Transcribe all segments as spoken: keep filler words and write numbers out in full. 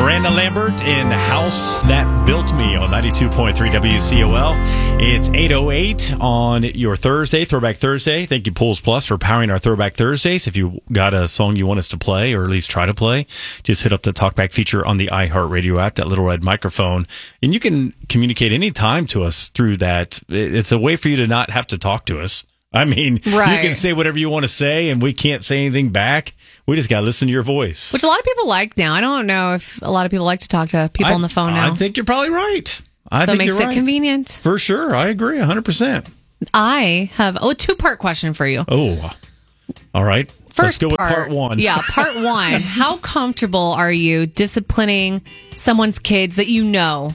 Miranda Lambert in The House That Built Me on ninety-two point three W C O L. It's eight oh eight on your Thursday, Throwback Thursday. Thank you, Pools Plus, for powering our Throwback Thursdays. If you got a song you want us to play, or at least try to play, just hit up the Talkback feature on the iHeartRadio app, that little red microphone, and you can communicate anytime to us through that. It's a way for you to not have to talk to us. I mean, right. You can say whatever you want to say, and we can't say anything back. We just got to listen to your voice. Which a lot of people like now. I don't know if a lot of people like to talk to people I, on the phone now. I think you're probably right. I so think it makes you're it right. convenient. For sure. I agree one hundred percent. I have oh, a two-part question for you. Oh, all right. First Let's go part, with part one. Yeah, part one. How comfortable are you disciplining someone's kids that you know?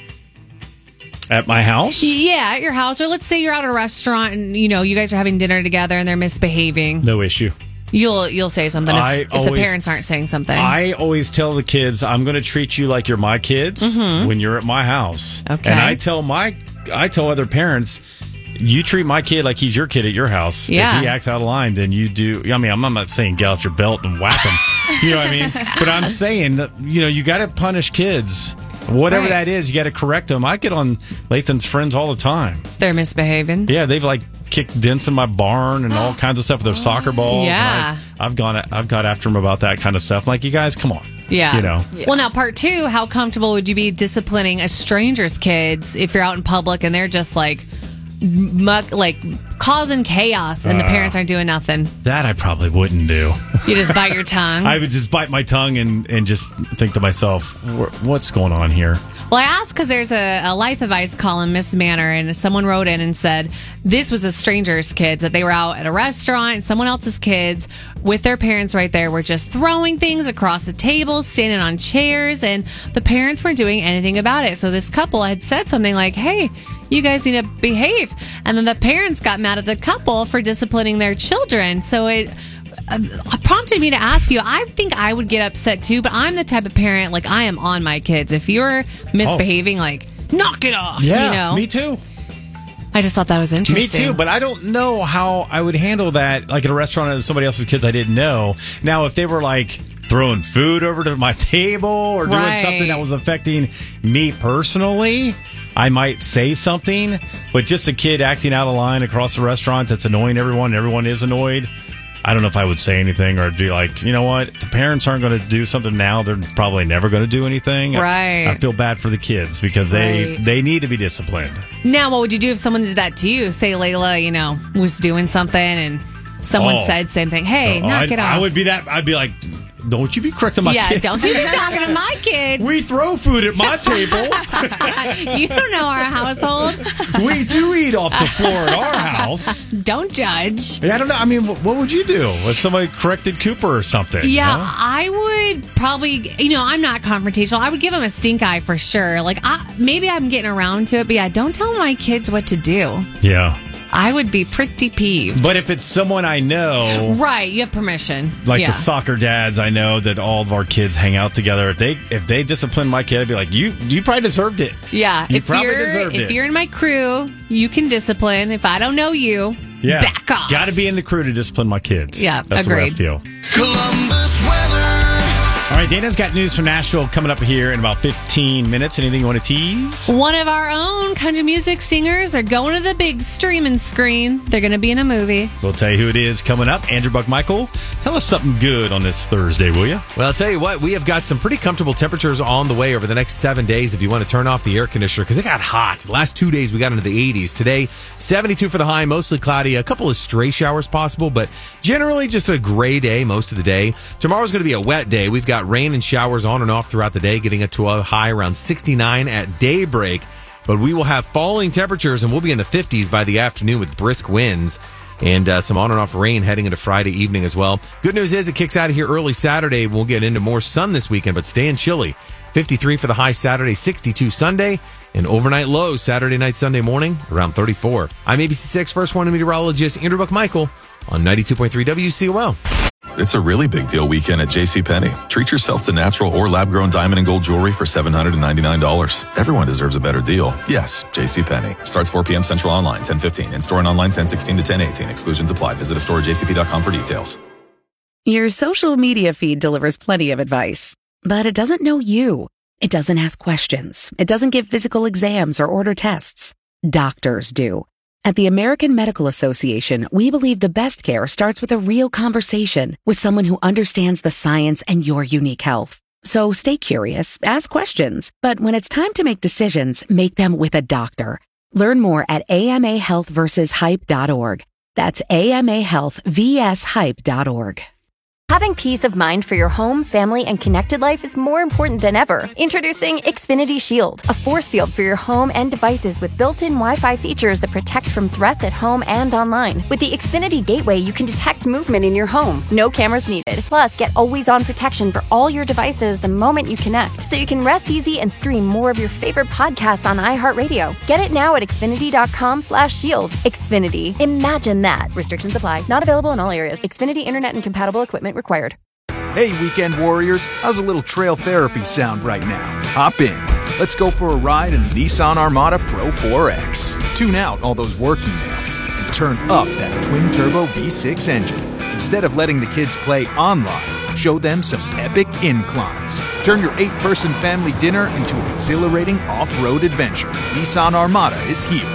At my house? Yeah, at your house. Or let's say you're out at a restaurant and, you know, you guys are having dinner together and they're misbehaving. No issue. You'll you'll say something if, I if always, the parents aren't saying something. I always tell the kids, I'm going to treat you like you're my kids mm-hmm. when you're at my house. Okay. And I tell my, I tell other parents, you treat my kid like he's your kid at your house. Yeah. If he acts out of line, then you do. I mean, I'm not saying get out your belt and whack him. You know what I mean? But I'm saying that, you know, you got to punish kids. Whatever right. that is, you got to correct them. I get on Lathan's friends all the time. They're misbehaving. Yeah, they've like kicked dents in my barn and all kinds of stuff with their soccer balls. Yeah, I, I've gone, I've got after them about that kind of stuff. I'm like, you guys, come on. Yeah, you know. Yeah. Well, now part two: how comfortable would you be disciplining a stranger's kids if you're out in public and they're just like muck, like causing chaos, and uh, the parents aren't doing nothing? That I probably wouldn't do. You just bite your tongue. I would just bite my tongue and, and just think to myself, what's going on here? Well, I asked because there's a, a life advice column, Miss Manor, and someone wrote in and said this was a stranger's kids, that they were out at a restaurant and someone else's kids with their parents right there were just throwing things across the table, standing on chairs, and the parents weren't doing anything about it. So this couple had said something like, hey, you guys need to behave. And then the parents got mad at the couple for disciplining their children. So it uh, prompted me to ask you, I think I would get upset too, but I'm the type of parent, like, I am on my kids. If you're misbehaving, oh. like, knock it off. Yeah, you know? Me too. I just thought that was interesting. Me too, but I don't know how I would handle that, like at a restaurant with somebody else's kids I didn't know. Now, if they were like throwing food over to my table or doing right. something that was affecting me personally, I might say something. But just a kid acting out of line across the restaurant that's annoying everyone, and everyone is annoyed, I don't know if I would say anything or be like, you know what, if the parents aren't going to do something now, they're probably never going to do anything. Right. I, I feel bad for the kids because they, right. they need to be disciplined. Now, what would you do if someone did that to you? Say Layla, you know, was doing something and someone oh. said same thing. Hey, oh, knock I'd, it off. I would be that. I'd be like, don't you be correcting my yeah, kids. Yeah, don't you be talking to my kids. We throw food at my table. You don't know our household. We do eat off the floor at our house. Don't judge. Yeah, I don't know. I mean, what would you do if somebody corrected Cooper or something? Yeah, you know? I would probably, you know, I'm not confrontational. I would give him a stink eye for sure. Like, I, maybe I'm getting around to it, but yeah, don't tell my kids what to do. Yeah. I would be pretty peeved. But if it's someone I know... Right, you have permission. Like yeah. the soccer dads I know that all of our kids hang out together. If they if they discipline my kid, I'd be like, you you probably deserved it. Yeah, you if probably you're deserved if it. you're in my crew, you can discipline. If I don't know you, yeah. back off. Got to be in the crew to discipline my kids. Yeah, That's agreed. the way I feel. Columbus weather. All right, Dana's got news from Nashville coming up here in about fifteen minutes. Anything you want to tease? One of our own country music singers are going to the big streaming screen. They're going to be in a movie. We'll tell you who it is coming up. Andrew Buckmichael, tell us something good on this Thursday, will you? Well, I'll tell you what, we have got some pretty comfortable temperatures on the way over the next seven days if you want to turn off the air conditioner, because it got hot. The last two days we got into the eighties. Today, seventy-two for the high, mostly cloudy, a couple of stray showers possible, but generally just a gray day most of the day. Tomorrow's going to be a wet day. We've got rain and showers on and off throughout the day, getting it to a high around sixty-nine at daybreak. But we will have falling temperatures, and we'll be in the fifties by the afternoon with brisk winds and uh, some on and off rain heading into Friday evening as well. Good news is it kicks out of here early Saturday. We'll get into more sun this weekend, but staying chilly. fifty-three for the high Saturday, sixty-two Sunday, and overnight lows Saturday night, Sunday morning, around thirty-four. I'm A B C six First One meteorologist Andrew Buckmichael on ninety-two point three W C O L. It's a really big deal weekend at JCPenney. Treat yourself to natural or lab-grown diamond and gold jewelry for seven hundred ninety-nine dollars. Everyone deserves a better deal. Yes, JCPenney. Starts four p.m. Central online, ten fifteen. In-store and online, ten sixteen to ten eighteen. Exclusions apply. Visit a store at j c p dot com for details. Your social media feed delivers plenty of advice. but it doesn't know you. It doesn't ask questions. It doesn't give physical exams or order tests. Doctors do. At the American Medical Association, we believe the best care starts with a real conversation with someone who understands the science and your unique health. So stay curious, ask questions, but when it's time to make decisions, make them with a doctor. Learn more at A M A health versus hype dot org. That's A M A health versus hype dot org. Having peace of mind for your home, family, and connected life is more important than ever. Introducing Xfinity Shield, a force field for your home and devices with built-in Wi-Fi features that protect from threats at home and online. With the Xfinity Gateway, you can detect movement in your home. No cameras needed. Plus, get always-on protection for all your devices the moment you connect, so you can rest easy and stream more of your favorite podcasts on iHeartRadio. Get it now at Xfinity.com slash shield. Xfinity. Imagine that. Restrictions apply. Not available in all areas. Xfinity Internet and compatible equipment required. Hey, weekend warriors, how's a little trail therapy sound right now? Hop in. Let's go for a ride in the Nissan Armada Pro four X. Tune out all those work emails and turn up that twin-turbo V six engine. Instead of letting the kids play online, show them some epic inclines. Turn your eight-person family dinner into an exhilarating off-road adventure. Nissan Armada is here.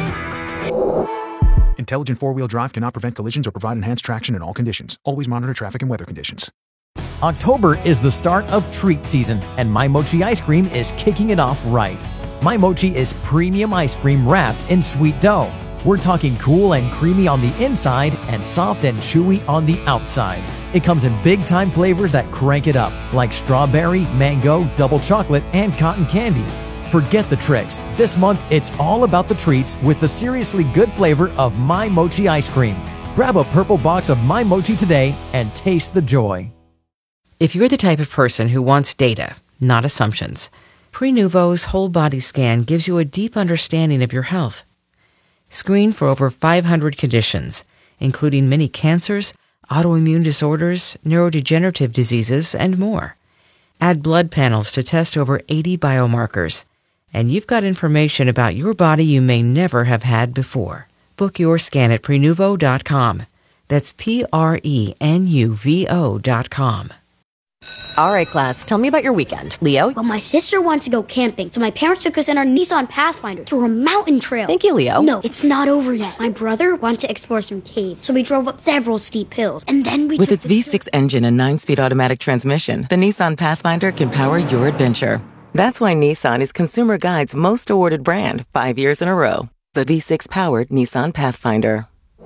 Intelligent four-wheel drive cannot prevent collisions or provide enhanced traction in all conditions. Always monitor traffic and weather conditions. October is the start of treat season, and My Mochi ice cream is kicking it off right. My Mochi is premium ice cream wrapped in sweet dough. We're talking cool and creamy on the inside and soft and chewy on the outside. It comes in big-time flavors that crank it up, like strawberry, mango, double chocolate, and cotton candy. Forget the tricks. This month, it's all about the treats with the seriously good flavor of My Mochi ice cream. Grab a purple box of My Mochi today and taste the joy. If you're the type of person who wants data, not assumptions, Prenuvo's whole body scan gives you a deep understanding of your health. Screen for over five hundred conditions, including many cancers, autoimmune disorders, neurodegenerative diseases, and more. Add blood panels to test over eighty biomarkers. And you've got information about your body you may never have had before. Book your scan at Prenuvo dot com. That's P R E N U V O dot com. All right, class, tell me about your weekend. Leo? Well, my sister wanted to go camping, so my parents took us in our Nissan Pathfinder to a mountain trail. Thank you, Leo. No, it's not over yet. My brother wanted to explore some caves, so we drove up several steep hills, and then we With took its V six engine and nine-speed automatic transmission, the Nissan Pathfinder can power your adventure. That's why Nissan is Consumer Guide's most awarded brand, five years in a row. The V six-powered Nissan Pathfinder.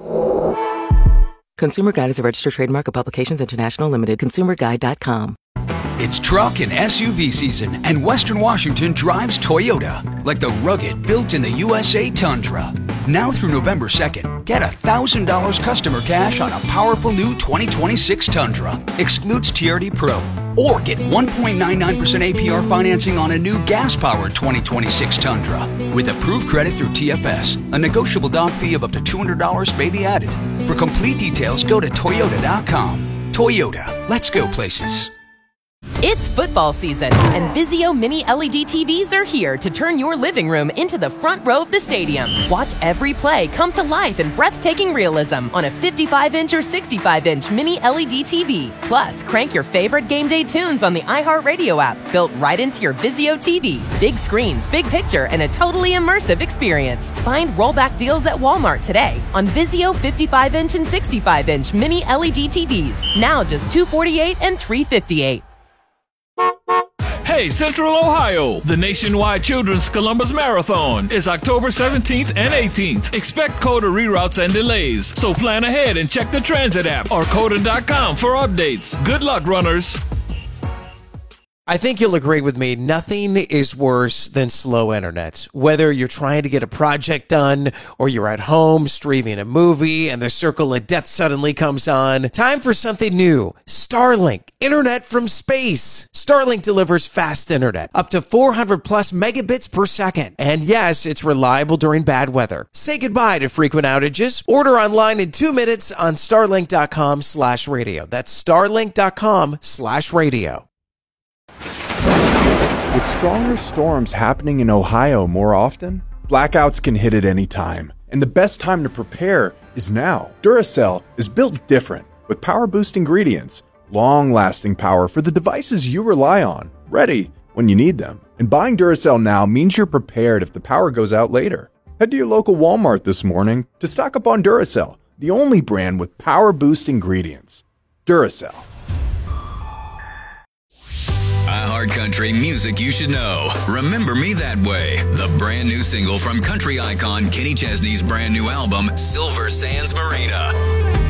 Consumer Guide is a registered trademark of Publications International Limited. consumer guide dot com. It's truck and S U V season, and Western Washington drives Toyota, like the rugged, built-in-the-U S A Tundra. Now through November second, get one thousand dollars customer cash on a powerful new twenty twenty-six Tundra. Excludes T R D Pro. Or get one point nine nine percent A P R financing on a new gas-powered twenty twenty-six Tundra. With approved credit through T F S, a negotiable down fee of up to two hundred dollars may be added. For complete details, go to Toyota dot com. Toyota, let's go places. It's football season, and Vizio Mini L E D T Vs are here to turn your living room into the front row of the stadium. Watch every play come to life in breathtaking realism on a fifty-five inch or sixty-five inch Mini L E D T V. Plus, crank your favorite game day tunes on the iHeartRadio app, built right into your Vizio T V. Big screens, big picture, and a totally immersive experience. Find rollback deals at Walmart today on Vizio fifty-five inch and sixty-five inch Mini L E D T Vs. Now just two hundred forty-eight dollars and three hundred fifty-eight dollars. Hey, Central Ohio! The nationwide Children's Columbus Marathon is October seventeenth and eighteenth. Expect COTA reroutes and delays, so plan ahead and check the transit app or COTA dot com for updates. Good luck, runners! I think you'll agree with me, nothing is worse than slow internet. Whether you're trying to get a project done or you're at home streaming a movie and the circle of death suddenly comes on, time for something new. Starlink, internet from space. Starlink delivers fast internet, up to four hundred plus megabits per second. And yes, it's reliable during bad weather. Say goodbye to frequent outages. Order online in two minutes on starlink dot com slash radio. That's starlink dot com slash radio. With stronger storms happening in Ohio more often, blackouts can hit at any time, and the best time to prepare is now. Duracell is built different, with power boost ingredients, long-lasting power for the devices you rely on, ready when you need them. And buying Duracell now means you're prepared if the power goes out later. Head to your local Walmart this morning to stock up on Duracell, the only brand with power boost ingredients. Duracell. iHeartCountry music you should know. Remember Me That Way, the brand new single from country icon Kenny Chesney's brand new album, Silver Sands Marina.